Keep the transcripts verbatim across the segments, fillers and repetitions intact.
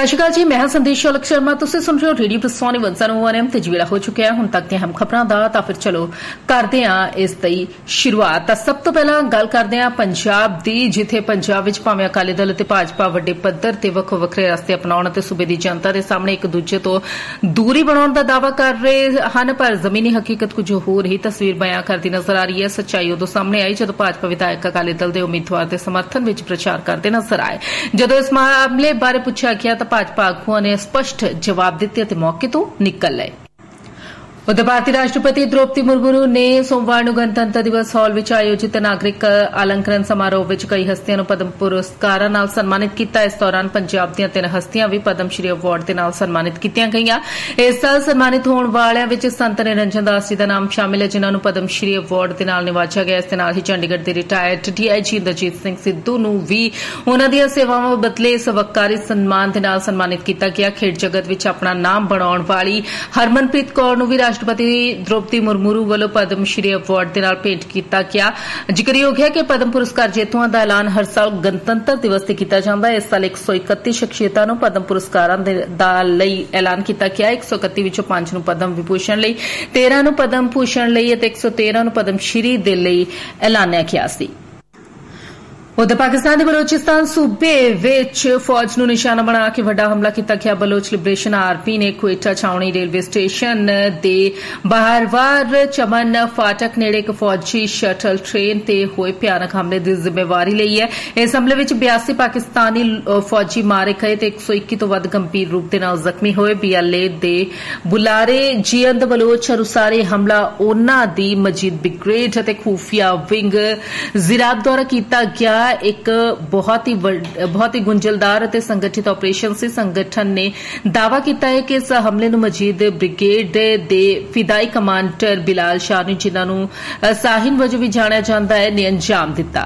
सत श्री अकाल जी, मैं संदेश शौलक शर्मा। तुसीं सुन रहे हो radio प्रसोनी one zero one M ते ਵੇਲਾ ਹੋ ਚੁੱਕਿਆ ਹੈ ਹੁਣ ਤੱਕ ਦੀਆਂ ਅਹਿਮ ਖਬਰਾਂ ਦਾ। ਤਾਂ ਫਿਰ ਚਲੋ ਕਰਦੇ ਹਾਂ ਇਸ ਦੀ ਸ਼ੁਰੂਆਤ। ਤਾਂ ਸਭ ਤੋਂ ਪਹਿਲਾਂ ਗੱਲ ਕਰਦੇ ਹਾਂ ਪੰਜਾਬ ਦੀ, ਜਿੱਥੇ ਪੰਜਾਬ ਵਿੱਚ ਭਾਵੇਂ ਅਕਾਲੀ ਦਲ ਅਤੇ ਭਾਜਪਾ ਵੱਡੇ ਪੱਧਰ ਤੇ ਵੱਖੋ ਵੱਖਰੇ ਰਸਤੇ ਅਪਣਾਉਣ ਅਤੇ ਸੂਬੇ ਦੀ ਜਨਤਾ ਦੇ ਸਾਹਮਣੇ ਇੱਕ ਦੂਜੇ ਤੋਂ ਦੂਰੀ ਬਣਾਉਣ ਦਾ ਦਾਅਵਾ ਕਰ ਰਹੇ ਹਨ, ਪਰ ਜ਼ਮੀਨੀ ਹਕੀਕਤ ਕੁਝ ਹੋਰ ਹੀ ਤਸਵੀਰ ਬਿਆਨ ਕਰਦੀ ਨਜ਼ਰ ਆ ਰਹੀ ਹੈ। ਸੱਚਾਈ ਉਦੋਂ ਸਾਹਮਣੇ ਆਈ ਜਦੋਂ ਭਾਜਪਾ ਵਿਧਾਇਕ ਅਕਾਲੀ ਦਲ ਦੇ ਉਮੀਦਵਾਰ ਦੇ ਸਮਰਥਨ ਵਿੱਚ ਪ੍ਰਚਾਰ ਕਰਦੇ ਨਜ਼ਰ ਆਏ। ਜਦੋਂ ਇਸ ਮਾਮਲੇ ਬਾਰੇ ਪੁੱਛਿਆ ਗਿਆ ਤਾਂ ਭਾਜਪਾ ਆਗੂਆਂ ਨੇ ਸਪਸ਼ਟ ਜਵਾਬ ਦਿੱਤੇ ਅਤੇ ਮੌਕੇ ਤੋਂ ਨਿਕਲ ਲਏ। उधर भारतीय राष्ट्रपति द्रौपदी मुर्मू ने सोमवार ਨੂੰ गणतंत्र दिवस हाल ਵਿੱਚ ਆਯੋਜਿਤ ਨਾਗਰਿਕ ਅਲੰਕਰਨ ਸਮਾਰੋਹ ਵਿੱਚ ਕਈ ਹਸਤੀਆਂ ਨੂੰ ਪਦਮ ਪੁਰਸਕਾਰਾਂ ਨਾਲ ਸਨਮਾਨਿਤ ਕੀਤਾ। ਇਸ ਦੌਰਾਨ ਪੰਜਾਬ ਦੀਆਂ ਤਿੰਨ ਹਸਤੀਆਂ ਵੀ ਪਦਮ ਸ਼੍ਰੀ ਅਵਾਰਡ ਦੇ ਨਾਲ ਸਨਮਾਨਿਤ ਕੀਤੀਆਂ ਗਈਆਂ। ਇਸ ਸਾਲ ਸਨਮਾਨਿਤ ਹੋਣ ਵਾਲਿਆਂ ਵਿੱਚ ਸੰਤ ਨਿਰੰਜਨ ਦਾਸ ਜੀ ਦਾ ਨਾਮ ਸ਼ਾਮਿਲ ਹੈ, ਜਿਨ੍ਹਾਂ ਨੂੰ ਪਦਮ ਸ਼੍ਰੀ ਅਵਾਰਡ ਦੇ ਨਾਲ ਨਿਵਾਜਿਆ ਗਿਆ। ਇਸ ਦੇ ਨਾਲ ਹੀ ਚੰਡੀਗੜ੍ਹ ਦੇ ਰਿਟਾਇਰਡ ਡੀਆਈਜੀ ਇੰਦਰਜੀਤ ਸਿੰਘ ਸਿੱਧੂ ਨੂੰ ਵੀ ਉਨ੍ਹਾਂ ਦੀਆਂ ਸੇਵਾਵਾਂ ਬਦਲੇ ਇਸ ਵੱਕਾਰੀ ਸਨਮਾਨ ਦੇ ਨਾਲ ਸਨਮਾਨਿਤ ਕੀਤਾ ਗਿਆ। ਖੇਡ ਜਗਤ ਵਿੱਚ ਆਪਣਾ ਨਾਮ ਬਣਾਉਣ ਵਾਲੀ ਹਰਮਨਪ੍ਰੀਤ ਕੌਰ ਨੂੰ ਵੀ ਰਾਸ਼ਟਰਪਤੀ द्रौपदी मुर्मू ਵੱਲੋਂ ਪਦਮ ਸ਼੍ਰੀ ਅਵਾਰਡ ਦੇ ਨਾਲ ਭੇਂਟ ਕੀਤਾ ਗਿਆ। ਜ਼ਿਕਰਯੋਗ ਹੈ ਕਿ ਪਦਮ ਪੁਰਸਕਾਰ ਜੇਤੂਆਂ ਦਾ ਐਲਾਨ ਹਰ ਸਾਲ ਗਣਤੰਤਰ ਦਿਵਸ ਤੇ ਕੀਤਾ ਜਾਂਦਾ ਹੈ। ਇਸ ਸਾਲ ਇੱਕ ਸੌ ਇਕੱਤੀ ਸ਼ਖਸੀਅਤਾਂ ਨੂੰ ਪਦਮ ਪੁਰਸਕਾਰਾਂ ਦਾ ਲਈ ਐਲਾਨ ਕੀਤਾ ਗਿਆ। ਇੱਕ ਸੌ ਇਕੱਤੀ ਵਿੱਚੋਂ ਪੰਜ ਨੂੰ ਪਦਮ ਵਿਭੂਸ਼ਣ ਲਈ, ਤੇਰਾਂ ਨੂੰ ਪਦਮ ਭੂਸ਼ਣ ਲਈ ਅਤੇ ਇੱਕ ਸੌ ਤੇਰਾਂ ਨੂੰ ਪਦਮ ਸ਼੍ਰੀ ਦੇ ਲਈ ਐਲਾਨਿਆ ਗਿਆ ਸੀ। उधर पाकिस्तान के बलोचिस्तान सूबे विच फौज नूं निशाना बना के वड्डा हमला किया गया। बलोच लिबरेशन आर्मी ने क्वेटा छावनी रेलवे स्टेशन दे बहारवार चमन फाटक नेड़े एक फौजी शटल ट्रेन ते होए भयानक हमले की जिम्मेवारी लई है। इस हमले विच बयासी पाकिस्तानी फौजी मारे गए ते एक सौ इक्की तो वध गंभीर रूप दे नाल जख्मी होए। बीएलए दे बुलारे जियंद बलोच अनुसार हमला उन्हां दी मजीद ब्रिगेड अते खुफिया विंग जिराब द्वारा किया गया एक बहुत ही बहुत ही गुंजलदार और संगठित ऑपरेशन से। संगठन ने दावा किया है कि इस हमले नूं मजीद ब्रिगेड दे फिदाई कमांडर बिलाल शाह ने, जिन्हां नूं साहिन वजों भी जाणिया जांदा है, ने अंजाम दिता।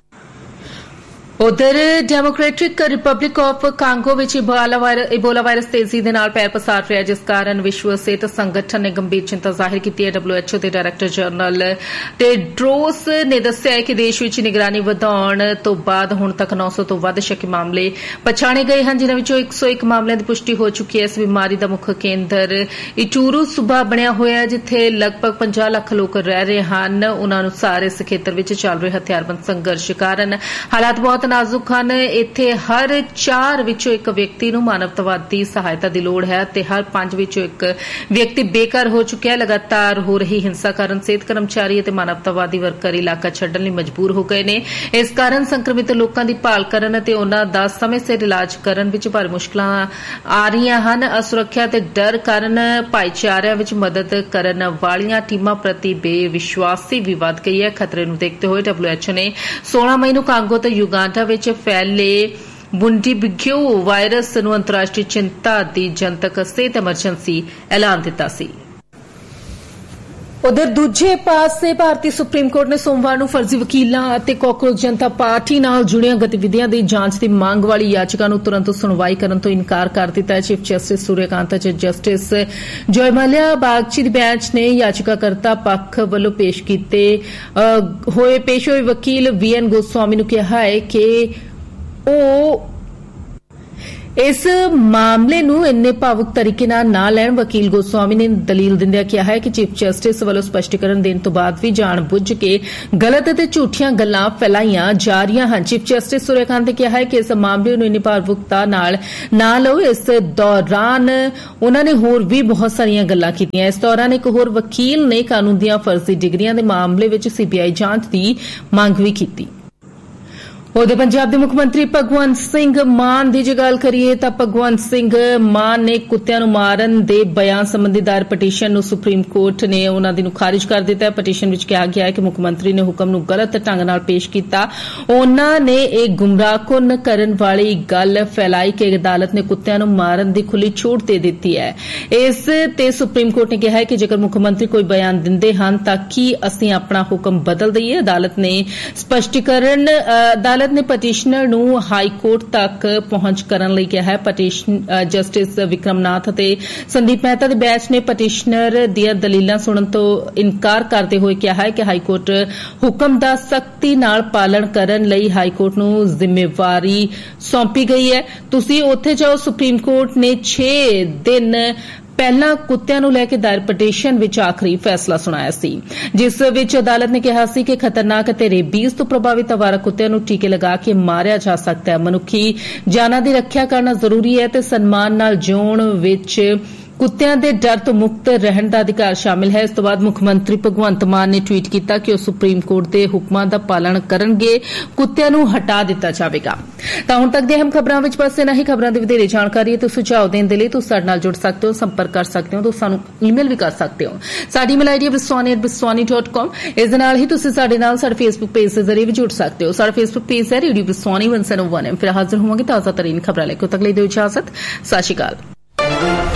उधर democratic Republic of Congo which Ebola virus तेजी दे नाल पैर पसार रहा है, जिस कारण विश्व सेहत संगठन ने गंभीर चिंता जाहिर की है। डब्ल्यूएचओ के डायरैक्टर जनरल टेड्रोस ने दस्सिया है कि देश विच निगरानी वधाउण तो बाद हुण तक नौ सौ तो वध शक मामले पछाणे गए हैं, जिन्हां विचों एक सौ एक मामलों की पुष्टि हो चुकी है। इस बीमारी का मुख्य केंद्र इटूरू सूबा बनिया होया है, जिथे लगभग पचास लाख लोग रह रहे हैं। उन्हां अनुसार इस खेतर विच चल रहे हथियारबंद संघर्ष कारण हालात बहुत नाजुक ਹਨ। ਇੱਥੇ ਹਰ ਚਾਰ ਵਿੱਚੋਂ ਇੱਕ ਵਿਅਕਤੀ ਨੂੰ ਮਾਨਵਤਾਵਾਦੀ ਸਹਾਇਤਾ ਦੀ ਲੋੜ ਹੈ ਤੇ ਹਰ ਪੰਜ ਵਿੱਚੋਂ ਇੱਕ ਵਿਅਕਤੀ ਬੇਘਰ ਹੋ ਚੁੱਕਿਆ ਹੈ। ਲਗਾਤਾਰ ਹੋ ਰਹੀ ਹਿੰਸਾ ਕਾਰਨ ਸਿਹਤ ਕਰਮਚਾਰੀ ਅਤੇ ਮਾਨਵਤਾਵਾਦੀ ਵਰਕਰ ਇਲਾਕਾ ਛੱਡਣ ਲਈ ਮਜਬੂਰ ਹੋ ਗਏ ਨੇ। ਇਸ ਕਾਰਨ ਸੰਕਰਮਿਤ ਲੋਕਾਂ ਦੀ ਭਾਲ ਕਰਨ ਅਤੇ ਉਹਨਾਂ ਦਾ ਸਮੇਂ ਸਿਰ ਇਲਾਜ ਕਰਨ ਵਿੱਚ ਭਾਰੀ ਮੁਸ਼ਕਲਾਂ ਆ ਰਹੀਆਂ ਹਨ। ਅਸੁਰੱਖਿਆ ਤੇ ਡਰ ਕਾਰਨ ਭਾਈਚਾਰਿਆਂ ਵਿੱਚ ਮਦਦ ਕਰਨ ਵਾਲੀਆਂ ਟੀਮਾਂ ਪ੍ਰਤੀ ਬੇਵਿਸ਼ਵਾਸੀ ਵੀ ਵੱਧ ਗਈ ਹੈ। ਖਤਰੇ ਨੂੰ ਦੇਖਦੇ ਹੋਏ ਡਬਲਯੂਐਚਓ ਨੇ सोलह ਮਈ ਨੂੰ ਕਾਂਗੋ ਤੇ ਯੂਗਾਂਡਾ ਵਿੱਚ ਫੈਲੇ ਬੁੰਡੀਬਿਗਿਓ ਵਾਇਰਸ ਨੂੰ ਅੰਤਰਰਾਸ਼ਟਰੀ ਚਿੰਤਾ ਦੀ ਜਨਤਕ ਸਿਹਤ ਐਮਰਜੈਂਸੀ ਐਲਾਨ ਦਿੱਤਾ ਸੀ। उधर दूजे पासे भारतीय सुप्रीम कोर्ट ने सोमवार ਨੂੰ फर्जी वकीलां ਅਤੇ ਕਾਕਰੋਚ ਜਨਤਾ ਪਾਰਟੀ ਨਾਲ ਜੁੜੀਆਂ ਗਤੀਵਿਧੀਆਂ ਦੀ ਜਾਂਚ ਦੀ ਮੰਗ ਵਾਲੀ ਯਾਚਕਾ ਨੂੰ ਤੁਰੰਤ ਸੁਣਵਾਈ ਕਰਨ ਤੋਂ ਇਨਕਾਰ ਕਰ ਦਿੱਤਾ ਹੈ। ਚੀਫ ਜਸਟਿਸ ਸੂਰਿਆਕਾਂਤ ਅਤੇ ਜਸਟਿਸ ਜੋਇਮਾਲਿਆ ਬਾਗਚੀ ਦੀ ਬੈਂਚ ਨੇ ਯਾਚਕਾਕਰਤਾ ਪੱਖ ਵੱਲੋਂ ਪੇਸ਼ ਕੀਤੇ ਹੋਏ ਪੇਸ਼ ਹੋਏ ਵਕੀਲ ਵੀ ਐਨ ਗੋਸਵਾਮੀ ਨੂੰ ਕਿਹਾ ਹੈ ਕਿ ਉਹ इस मामले ਨੂੰ ਇੰਨੇ ਭਾਵੁਕ ਤਰੀਕੇ ਨਾਲ ਨਾ ਲੈਣ। ਵਕੀਲ ਗੋਸਵਾਮੀ ਨੇ ਦਲੀਲ ਦਿੰਦਿਆਂ ਕਿਹਾ ਹੈ ਕਿ ਚੀਫ ਜਸਟਿਸ ਵੱਲੋਂ ਸਪਸ਼ਟੀਕਰਨ ਦੇਣ ਤੋਂ ਬਾਅਦ ਵੀ ਜਾਣ-ਬੁੱਝ ਕੇ ਗਲਤ ਅਤੇ ਝੂਠੀਆਂ ਗੱਲਾਂ ਫੈਲਾਈਆਂ ਜਾ ਰਹੀਆਂ ਹਨ। ਚੀਫ ਜਸਟਿਸ ਸੂਰਿਆਕਾਂਤ ਨੇ ਕਿਹਾ ਹੈ ਕਿ ਇਸ ਮਾਮਲੇ ਨੂੰ ਇੰਨੀ ਭਾਵੁਕਤਾ ਨਾਲ ਨਾ ਲਓ। ਇਸ ਦੌਰਾਨ ਉਨ੍ਹਾਂ ਨੇ ਹੋਰ ਵੀ ਬਹੁਤ ਸਾਰੀਆਂ ਗੱਲਾਂ ਕੀਤੀਆਂ। ਇਸ ਦੌਰਾਨ ਇੱਕ ਹੋਰ ਵਕੀਲ ਨੇ ਕਾਨੂੰਨ ਦੀਆਂ ਫਰਜ਼ੀ ਡਿਗਰੀਆਂ ਦੇ ਮਾਮਲੇ ਵਿੱਚ ਸੀਬੀਆਈ ਜਾਂਚ ਦੀ ਮੰਗ ਵੀ ਕੀਤੀ। उधर पंजाब के मुख्यमंत्री भगवंत सिंह मान की जो गल करिए तो भगवंत सिंह मान ने कुत्तियां नूं मारन दे बयान संबंधी दायर पटीशन नूं सुप्रीम कोर्ट ने उन्हां दी नूं खारिज कर दिता है। पटीशन विच कहा गया है कि मुख्यमंत्री ने हुक्म नूं गलत ढंग नाल पेश कीता। उन्हां ने एक गुमराहकुन करन वाली गल फैलाई कि अदालत ने कुत्तियां नूं मारन दी खुली छूट दे दित्ती है। इस ते सुप्रीम कोर्ट ने कहा है कि जेकर मुख्यमंत्री कोई बयान दिंदे हन तां की असीं अपना हुक्म बदल दईए। अदालत ने स्पष्टीकरण अदालत ਅਦਾਲਤ ਨੇ ਪਟੀਸ਼ਨਰ ਨੂੰ ਹਾਈ ਕੋਰਟ ਤੱਕ ਪਹੁੰਚ ਕਰਨ ਲਈ ਕਿਹਾ ਹੈ। ਪਟੀਸ਼ਨ ਜਸਟਿਸ ਵਿਕਰਮਨਾਥ ਅਤੇ ਸੰਦੀਪ ਮਹਿਤਾ ਦੇ ਬੈਂਚ ਨੇ ਪਟੀਸ਼ਨਰ ਦੀਆਂ ਦਲੀਲਾਂ ਸੁਣਨ ਤੋਂ ਇਨਕਾਰ ਕਰਦੇ ਹੋਏ ਕਿਹਾ ਹੈ ਕਿ ਹਾਈ ਕੋਰਟ ਹੁਕਮ ਦਾ ਸਖਤੀ ਨਾਲ ਪਾਲਣ ਕਰਨ ਲਈ ਹਾਈ ਕੋਰਟ ਨੂੰ ਜ਼ਿੰਮੇਵਾਰੀ ਸੌਂਪੀ ਗਈ ਹੈ। ਤੁਸੀਂ ਉੱਥੇ ਜਾਓ। ਸੁਪਰੀਮ ਕੋਰਟ ਨੇ ਛੇ ਦਿਨ ਪਹਿਲਾਂ ਕੁੱਤਿਆਂ ਨੂੰ ਲੈ ਕੇ ਦਾਇਰ ਪਟੀਸ਼ਨ ਵਿੱਚ ਆਖਰੀ ਫੈਸਲਾ ਸੁਣਾਇਆ ਸੀ, ਜਿਸ ਵਿੱਚ ਅਦਾਲਤ ਨੇ ਕਿਹਾ ਸੀ ਕਿ ਖਤਰਨਾਕ ਅਤੇ ਰੇਬੀਜ਼ ਤੋਂ ਪ੍ਰਭਾਵਿਤ ਅਵਾਰਾ ਕੁੱਤਿਆਂ ਨੂੰ ਟੀਕੇ ਲਗਾ ਕੇ ਮਾਰਿਆ ਜਾ ਸਕਦਾ ਹੈ। ਮਨੁੱਖੀ ਜਾਨਾਂ ਦੀ ਰੱਖਿਆ ਕਰਨਾ ਜ਼ਰੂਰੀ ਹੈ ਤੇ ਸਨਮਾਨ ਨਾਲ ਜਿਉਣ ਵਿੱਚ ਕੁੱਤਿਆਂ ਦੇ ਡਰ ਤੋਂ ਮੁਕਤ ਰਹਿਣ ਦਾ ਅਧਿਕਾਰ ਸ਼ਾਮਿਲ ਹੈ। ਇਸ ਤੋਂ ਬਾਅਦ ਮੁੱਖ ਮੰਤਰੀ ਭਗਵੰਤ ਮਾਨ ਨੇ ਟਵੀਟ ਕੀਤਾ ਕਿ ਉਹ ਸੁਪਰੀਮ ਕੋਰਟ ਦੇ ਹੁਕਮਾਂ ਦਾ ਪਾਲਣ ਕਰਨਗੇ, ਕੁੱਤਿਆਂ ਨੂੰ ਹਟਾ ਦਿੱਤਾ ਜਾਵੇਗਾ। ਤਾਂ ਹੁਣ ਤੱਕ ਦੀਆਂ ਅਹਿਮ ਖਬਰਾਂ ਵਿੱਚ ਬਸ ਇਨ੍ਹਾਂ ਹੀ ਖਬਰਾਂ ਦੀ ਵਧੇਰੇ ਜਾਣਕਾਰੀ ਅਤੇ ਸੁਝਾਅ ਦੇਣ ਦੇ ਲਈ ਤੁਸੀਂ ਸਾਡੇ ਨਾਲ ਜੁੜ ਸਕਦੇ ਹੋ, ਸੰਪਰਕ ਕਰ ਸਕਦੇ ਹੋ, ਤੁਸੀਂ ਸਾਨੂੰ ਈਮੇਲ ਵੀ ਕਰ ਸਕਦੇ ਹੋ। ਸਾਡੀ ਈਮੇਲ ਆਈਡੀ ਹੈ ਬਿਸਵਾਨੀ ਐਟ ਬਿਸਵਾਨੀ ਡਾਟ ਕਾਮ। ਇਸ ਦੇ ਨਾਲ ਹੀ ਤੁਸੀਂ ਸਾਡੇ ਨਾਲ ਸਾਡੇ ਫੇਸਬੁੱਕ ਪੇਜ ਦੇ ਜ਼ਰੀਏ ਵੀ ਜੁੜ ਸਕਦੇ ਹੋ। ਸਾਡਾ ਫੇਸਬੁੱਕ ਪੇਜ ਹੈ ਰੇਡੀਓ ਬਿਸਵਾਨੀ ਇੱਕ ਸੌ ਇੱਕ ਐਮ। ਫਿਰ ਹਾਜ਼ਰ ਹੋਵਾਂਗੇ ਤਾਜ਼ਾ ਤਰੀਨ ਖਬਰਾਂ ਲੈ ਕੇ। ਉਦੋਂ ਤੱਕ ਲਈ ਦਿਓ ਇਜਾਜ਼ਤ। ਸਤਿ ਸ਼੍ਰੀ ਅਕਾਲ।